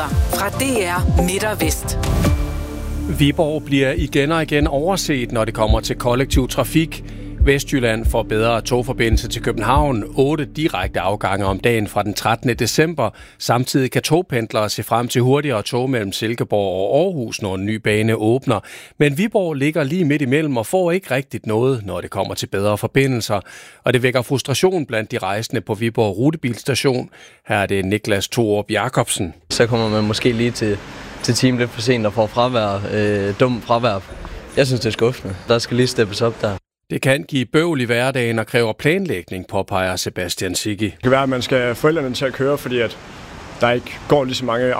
nyheder fra DR Midt og Vest. Viborg bliver igen og igen overset, når det kommer til kollektiv trafik. Vestjylland får bedre togforbindelse til København, 8 direkte afgange om dagen fra den 13. december. Samtidig kan togpendlere se frem til hurtigere tog mellem Silkeborg og Aarhus, når en ny bane åbner. Men Viborg ligger lige midt imellem og får ikke rigtigt noget, når det kommer til bedre forbindelser. Og det vækker frustration blandt de rejsende på Viborg Rutebilstation. Her er det Niklas Thorup Jacobsen. Så kommer man måske lige til time lidt for sent og får dumt fravær. Jeg synes, det er skuffende. Der skal lige steppes op der. Det kan give bøvl i hverdagen og kræver planlægning, påpeger Sebastian Siggi. Det kan være, at man skal have forældrene til at køre, fordi at der ikke går lige så mange